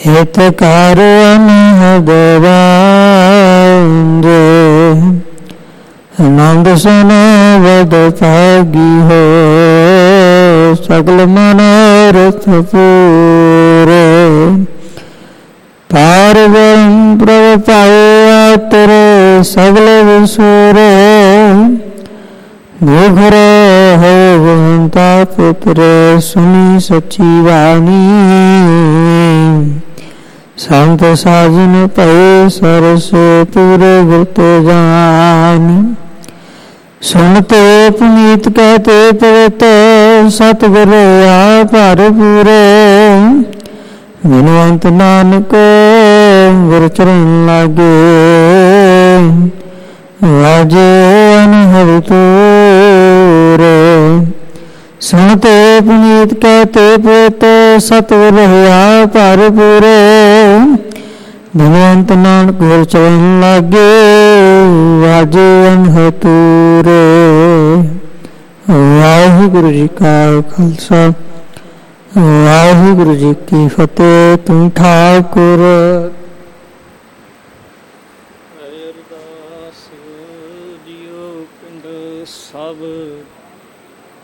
हितकार अनहद बांधे, नंद सुनो बद भागी हो, सकल मनोरथ पूरे। पार ब्रह्म प्रभ पाए तेरे सगल विसुरे, घोघर हो बंता पुत्र सुनी सच्ची वाणी। संत साजन पए सरस पूरे व्रत जानी। सुनते पुनीत कहते पवित सतगुर भर पूरे। बिनवंत नानक गुर चरण लागे, वाजे अनहद तूरे। सुनते पुनीत कहते पवित सतगुर भर पूरे। बिनवंत नानक गुर चरण लागे, वाजे अनहद तूरे। वाहिगुरु जी का खालसा, वाहिगुरु जी की फतेह। तू ठाकुर ਅਰਦਾਸ ਜੀਓ ਪਿੰਡ ਸਭ